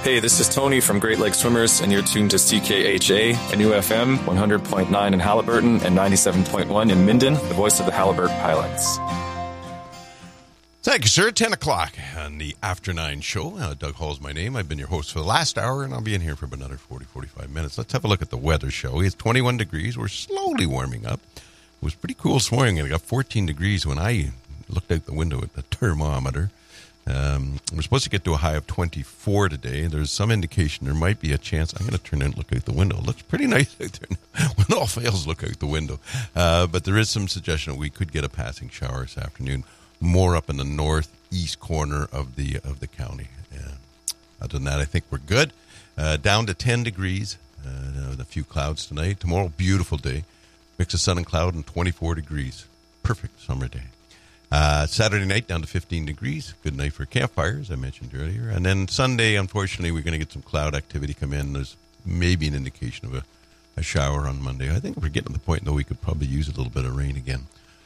Hey, this is Tony from Great Lakes Swimmers, and you're tuned to CKHA, NUFM, 100.9 in Halliburton and 97.1 in Minden, the voice of the Halliburton pilots. Thank you, sir. 10 o'clock on the After 9 show. Doug Hall's my name. I've been your host for the last hour, and I'll be in here for another 45 minutes. Let's have a look at the weather, shall we? It's 21 degrees. We're slowly warming up. It was pretty cool this morning. It got 14 degrees when I looked out the window at the thermometer. We're supposed to get to a high of 24 today. There's some indication there might be a chance. I'm going to turn and look out the window. It looks pretty nice out there. When all fails, look out the window. But there is some suggestion that we could get a passing shower this afternoon, more up in the northeast corner of the county. Other than that, I think we're good. Down to 10 degrees, a few clouds tonight. Tomorrow, beautiful day. Mix of sun and cloud and 24 degrees. Perfect summer day. Saturday night down to 15 degrees. Good night for campfires, I mentioned earlier. And then Sunday, unfortunately, we're going to get some cloud activity come in. There's maybe an indication of a shower on Monday. I think we're getting to the point, though, we could probably use a little bit of rain again.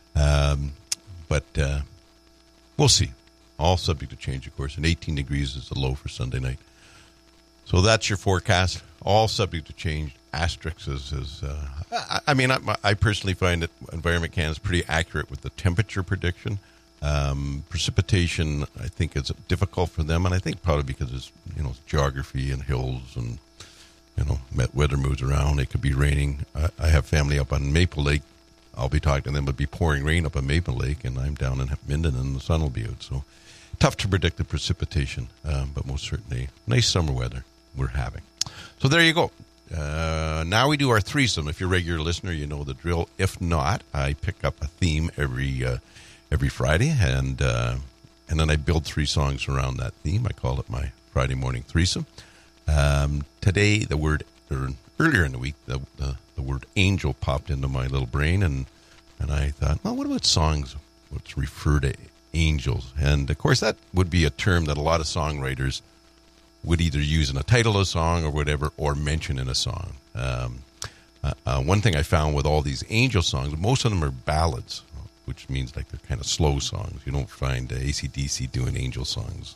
But we'll see. All subject to change, of course. And 18 degrees is the low for Sunday night. So that's your forecast. All subject to change. Asterisks is I personally find that Environment Canada is pretty accurate with the temperature prediction. Precipitation, I think, is difficult for them, and I think probably because it's geography and hills and weather moves around. It could be raining. I have family up on Maple Lake. I'll be talking to them. It'll be pouring rain up on Maple Lake, and I'm down in Minden, and the sun will be out. So tough to predict the precipitation, but most certainly nice summer weather we're having. So there you go. Now we do our threesome. If you're a regular listener, you know the drill. If not, I pick up a theme every Friday, and then I build 3 songs around that theme. I call it my Friday morning threesome. Today, earlier in the week, the word angel popped into my little brain, and I thought, well, what about songs which refer to angels? And of course, that would be a term that a lot of songwriters would either use in a title of a song or whatever, or mention in a song. One thing I found with all these angel songs, most of them are ballads, which means like they're kind of slow songs. You don't find AC/DC doing angel songs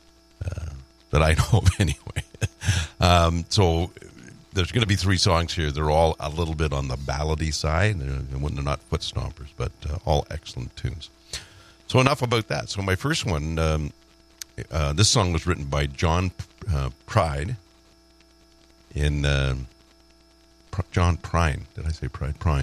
that I know of anyway. So there's going to be 3 songs here. They're all a little bit on the ballady side. They're not foot stompers, but all excellent tunes. So enough about that. So my first one, this song was written by John Prine in John Prine. Did I say Prine? Prine.